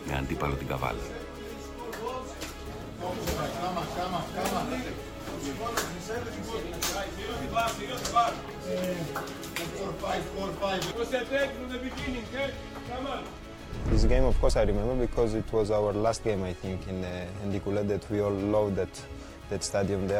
με αντίπαλο την Καβάλα. This game, of course, I remember because it was our last game, I think, in Nicolet, that we all loved that stadium there.